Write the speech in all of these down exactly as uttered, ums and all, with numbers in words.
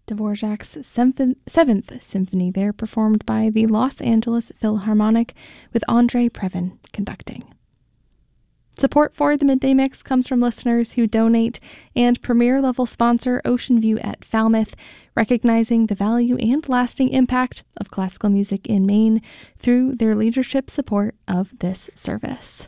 Dvorak's Seventh, Seventh Symphony there, performed by the Los Angeles Philharmonic with Andre Previn conducting. Support for the Midday Mix comes from listeners who donate and premier-level sponsor Ocean View at Falmouth, recognizing the value and lasting impact of classical music in Maine through their leadership support of this service.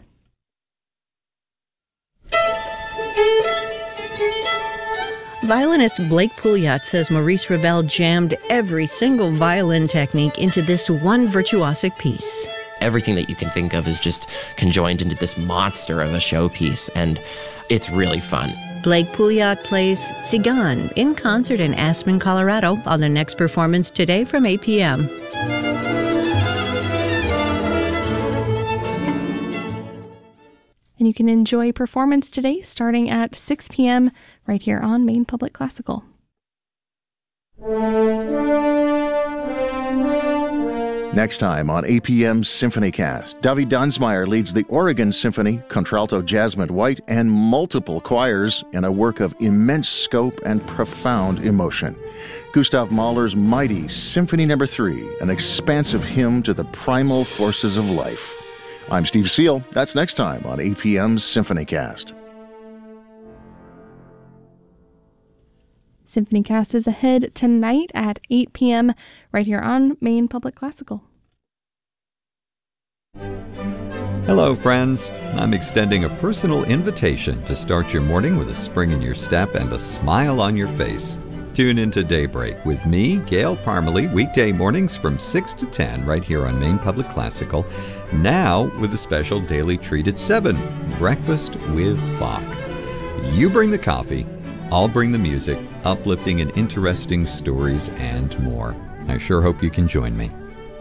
Violinist Blake Pouliot says Maurice Ravel jammed every single violin technique into this one virtuosic piece. Everything that you can think of is just conjoined into this monster of a showpiece, and it's really fun. Blake Pouliot plays Tzigan in concert in Aspen, Colorado on their next performance today from eight p.m. And you can enjoy Performance Today starting at six p.m. right here on Maine Public Classical. Next time on A P M's SymphonyCast, Dovey Dunsmeyer leads the Oregon Symphony, contralto Jasmine White, and multiple choirs in a work of immense scope and profound emotion. Gustav Mahler's mighty Symphony Number Three, an expansive hymn to the primal forces of life. I'm Steve Seal. That's next time on A P M's SymphonyCast. SymphonyCast is ahead tonight at eight p.m. right here on Maine Public Classical. Hello, friends. I'm extending a personal invitation to start your morning with a spring in your step and a smile on your face. Tune into Daybreak with me, Gail Parmalee, weekday mornings from six to ten right here on Maine Public Classical. Now with a special daily treat at seven, Breakfast with Bach. You bring the coffee, I'll bring the music, uplifting and interesting stories and more. I sure hope you can join me.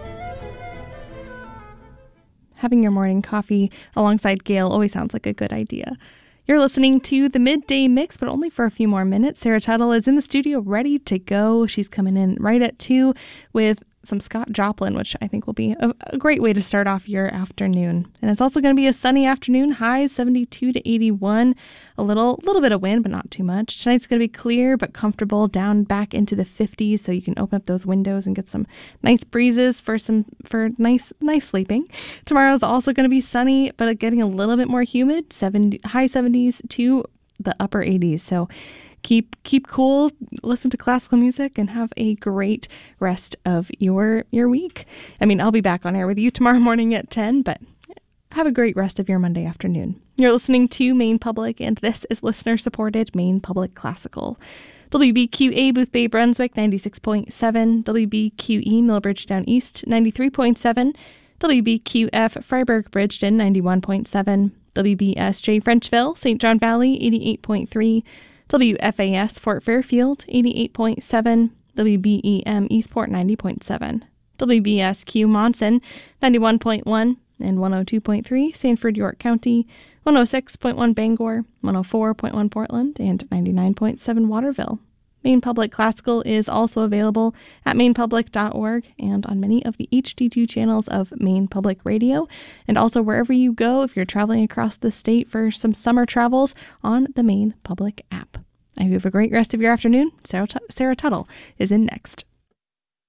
Having your morning coffee alongside Gail always sounds like a good idea. You're listening to the Midday Mix, but only for a few more minutes. Sarah Tuttle is in the studio ready to go. She's coming in right at two with some Scott Joplin, which I think will be a, a great way to start off your afternoon. And it's also going to be a sunny afternoon, highs seventy-two to eighty-one. A little little bit of wind, but not too much. Tonight's going to be clear but comfortable, down back into the fifties, so you can open up those windows and get some nice breezes for some for nice nice sleeping. Tomorrow's also going to be sunny, but getting a little bit more humid, seventy, high seventies to the upper eighties. So Keep keep cool, listen to classical music, and have a great rest of your your week. I mean, I'll be back on air with you tomorrow morning at ten, but have a great rest of your Monday afternoon. You're listening to Maine Public, and this is listener-supported Maine Public Classical. W B Q A Boothbay Brunswick, ninety-six point seven. W B Q E Millbridge Down East, ninety-three point seven. W B Q F Freiburg Bridgeton, ninety-one point seven. W B S J Frenchville, Saint John Valley, eighty-eight point three. W F A S Fort Fairfield, eighty-eight point seven, W B E M Eastport, ninety point seven, W B S Q Monson, ninety-one point one, and one oh two point three, Sanford, York County, one oh six point one Bangor, one oh four point one Portland, and ninety-nine point seven Waterville. Maine Public Classical is also available at maine public dot org and on many of the H D two channels of Maine Public Radio, and also wherever you go if you're traveling across the state for some summer travels on the Maine Public app. I hope you have a great rest of your afternoon. Sarah, T- Sarah Tuttle is in next.